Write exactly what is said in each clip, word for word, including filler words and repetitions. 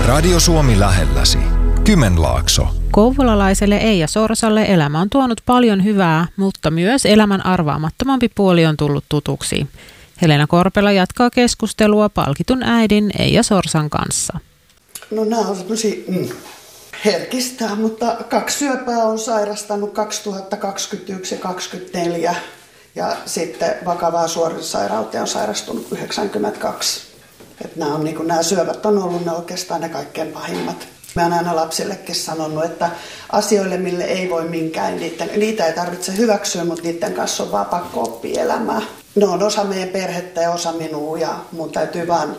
Radio Suomi lähelläsi. Kymenlaakso. Kouvolalaiselle Eija Sorsalle elämä on tuonut paljon hyvää, mutta myös elämän arvaamattomampi puoli on tullut tutuksi. Helena Korpela jatkaa keskustelua palkitun äidin Eija Sorsan kanssa. No nämä on semmoisia mm, herkistää, mutta kaksi syöpää on sairastanut kaksituhattakaksikymmentäyksi ja kaksituhattakaksikymmentäneljä ja sitten vakavaa suoritussairauteen on sairastunut yhdeksänkymmentäkaksi. Että nämä, on, niin kuin, nämä syövät on ollut ne oikeastaan ne kaikkein pahimmat. Mä oon aina lapsillekin sanonut, että asioille, mille ei voi minkään, niiden, niitä ei tarvitse hyväksyä, mutta niiden kanssa on vaan pakko oppia elämää. Ne on osa meidän perhettä ja osa minua ja mun täytyy vaan,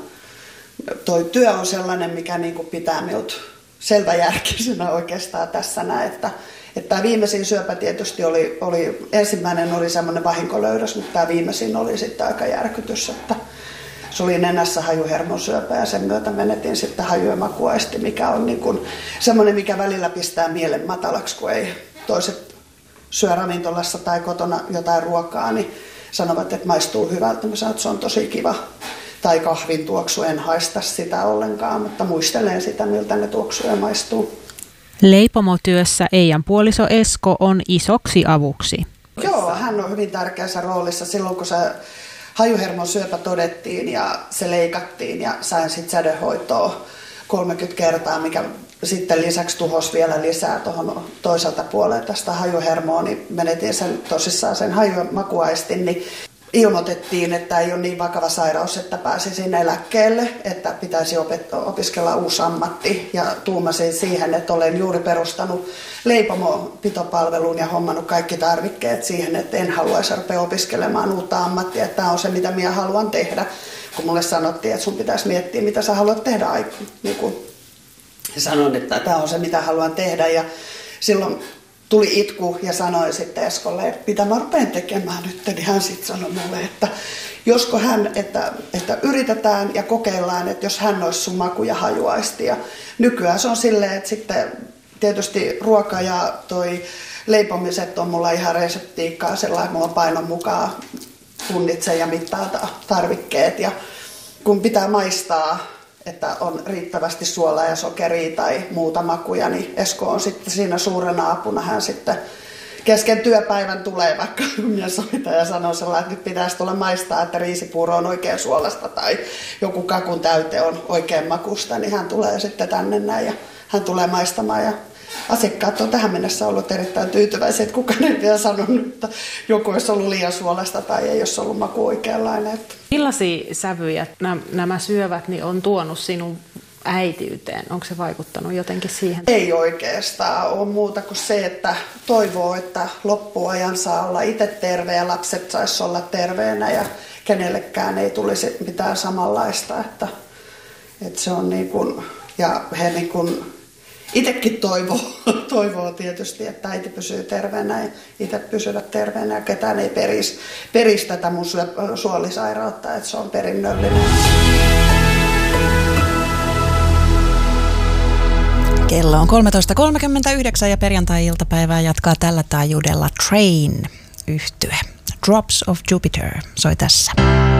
toi työ on sellainen, mikä niin kuin pitää minut selväjärkisenä oikeastaan tässä näin, että että tämä viimeisin syöpä tietysti oli, oli ensimmäinen oli semmoinen vahinkolöydös, mutta tämä viimeisin oli sitten aika järkytys, että se oli nenässä hajuhermosyöpä ja sen myötä menetin sitten haju- ja makuaisti, mikä on niin kuin semmoinen, mikä välillä pistää mielen matalaksi, kun ei toiset syö ravintolassa tai kotona jotain ruokaa, niin sanovat, että maistuu hyvältä. Mä sanon, että se on tosi kiva. Tai kahvin tuoksu, en haista sitä ollenkaan, mutta muistelen sitä, miltä ne tuoksuu ja maistuu. Leipomotyössä Eijan puoliso Esko on isoksi avuksi. Joo, hän on hyvin tärkeässä roolissa silloin, kun se hajuhermon syöpä todettiin ja se leikattiin ja sain sitten sädehoitoa kolmekymmentä kertaa, mikä sitten lisäksi tuhosi vielä lisää tuohon toiselta puolelle tästä hajuhermoa, niin menetin sen tosissaan sen haju- ja makuaistin, niin ilmoitettiin, että ei ole niin vakava sairaus, että pääsisin eläkkeelle, että pitäisi opet- opiskella uusi ammatti. Ja tuumasin siihen, että olen juuri perustanut leipomopitopalvelun ja hommannut kaikki tarvikkeet siihen, että en haluaisi rupea opiskelemaan uutta ammattia. Että tämä on se, mitä minä haluan tehdä. Kun mulle sanottiin, että sun pitäisi miettiä, mitä sä haluat tehdä. Niin kun sanon, että tämä on se, mitä haluan tehdä. Ja silloin tuli itku ja sanoin sitten Eskolle, että mitä mä rupean tekemään nyt, niin hän sitten sanoi mulle, että josko hän, että, että yritetään ja kokeillaan, että jos hän olisi sun maku- ja hajuaisti. Ja nykyään se on silleen, että sitten tietysti ruoka ja toi leipomiset on mulla ihan reseptiikkaa, sellainen, että mulla painon mukaan punnitsen ja mittaa tarvikkeet ja kun pitää maistaa, että on riittävästi suolaa ja sokeria tai muuta makuja, niin Esko on sitten siinä suurena apuna. Hän sitten kesken työpäivän tulee vaikka mies ja sanoo sellainen, että nyt pitäisi tulla maistaa, että riisipuuro on oikein suolasta tai joku kakun täyte on oikein makusta, niin hän tulee sitten tänne näin ja hän tulee maistamaan ja asiakkaat on tähän mennessä ollut erittäin tyytyväisiä, että kukaan ei vielä sanonut, että joku olisi ollut liian suolasta tai ei olisi ollut maku oikeanlainen. Millaisia sävyjä nämä syövät niin on tuonut sinun äitiyteen? Onko se vaikuttanut jotenkin siihen? Ei oikeastaan ole muuta kuin se, että toivoo, että loppuajan saa olla itse terve ja lapset saisi olla terveenä ja kenellekään ei tulisi mitään samanlaista. Että, että se on niin kuin, ja he niin kuin itsekin toivoo, toivoo tietysti, että äiti pysyy terveenä ja itse pysyvät terveenä ja ketään ei perisi, perisi tätä mun suolisairautta, että se on perinnöllinen. Kello on kolmetoista kolmekymmentäyhdeksän ja perjantai-iltapäivää jatkaa tällä taajuudella Train -yhtye. Drops of Jupiter soi tässä.